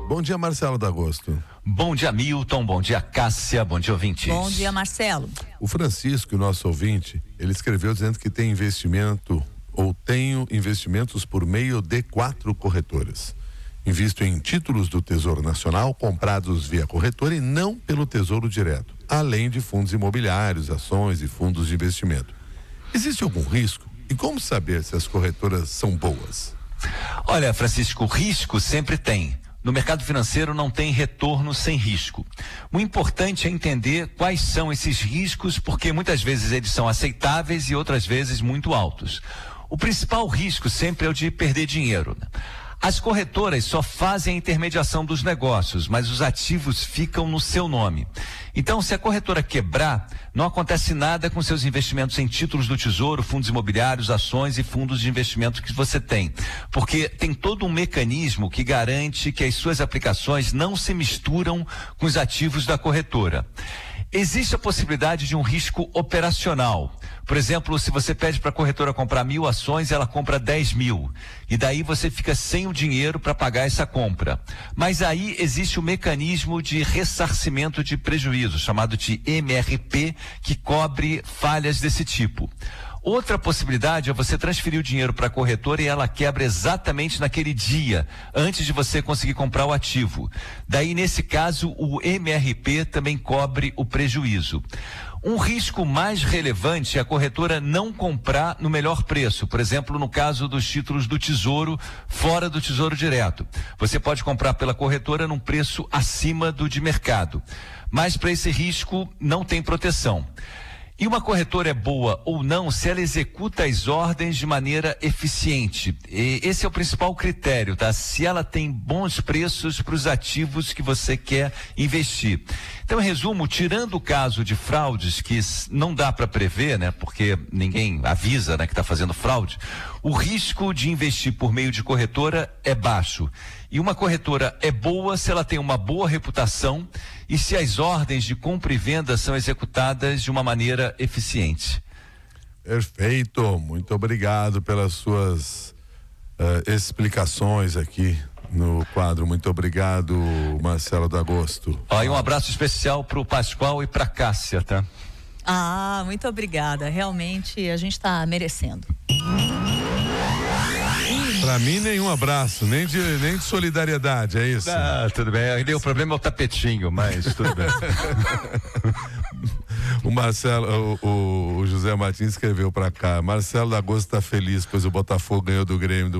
Bom dia, Marcelo D'Agosto. Bom dia, Milton. Bom dia, Cássia. Bom dia, ouvintes. Bom dia, Marcelo. O Francisco, nosso ouvinte, ele escreveu dizendo que tem investimento ou tenho investimentos por meio de 4 corretoras. Invisto em títulos do Tesouro Nacional comprados via corretora e não pelo Tesouro Direto, além de fundos imobiliários, ações e fundos de investimento. Existe algum risco? E como saber se as corretoras são boas? Olha, Francisco, risco sempre tem. No mercado financeiro não tem retorno sem risco. O importante é entender quais são esses riscos, porque muitas vezes eles são aceitáveis e outras vezes muito altos. O principal risco sempre é o de perder dinheiro. As corretoras só fazem a intermediação dos negócios, mas os ativos ficam no seu nome. Então, se a corretora quebrar, não acontece nada com seus investimentos em títulos do Tesouro, fundos imobiliários, ações e fundos de investimento que você tem. Porque tem todo um mecanismo que garante que as suas aplicações não se misturam com os ativos da corretora. Existe a possibilidade de um risco operacional. Por exemplo, se você pede para a corretora comprar 1.000 ações, ela compra 10.000. E daí você fica sem o dinheiro para pagar essa compra. Mas aí existe o mecanismo de ressarcimento de prejuízo, chamado de MRP, que cobre falhas desse tipo. Outra possibilidade é você transferir o dinheiro para a corretora e ela quebra exatamente naquele dia, antes de você conseguir comprar o ativo. Daí, nesse caso, o MRP também cobre o prejuízo. Um risco mais relevante é a corretora não comprar no melhor preço. Por exemplo, no caso dos títulos do Tesouro, fora do Tesouro Direto. Você pode comprar pela corretora num preço acima do de mercado. Mas para esse risco não tem proteção. E uma corretora é boa ou não se ela executa as ordens de maneira eficiente. E esse é o principal critério, tá? Se ela tem bons preços para os ativos que você quer investir. Então, em resumo, tirando o caso de fraudes que não dá para prever, né? Porque ninguém avisa, né, que está fazendo fraude, o risco de investir por meio de corretora é baixo. E uma corretora é boa se ela tem uma boa reputação e se as ordens de compra e venda são executadas de uma maneira eficiente. Perfeito, muito obrigado pelas suas explicações aqui no quadro. Muito obrigado, Marcelo D'Agosto. E um abraço especial para o Pascoal e para a Cássia, tá? Muito obrigada, realmente a gente está merecendo. Pra mim, nenhum abraço, nem de solidariedade, é isso? Tudo bem. O problema é o tapetinho, mas tudo bem. O Marcelo, o José Martins escreveu pra cá: Marcelo D'Agosto tá feliz, pois o Botafogo ganhou do Grêmio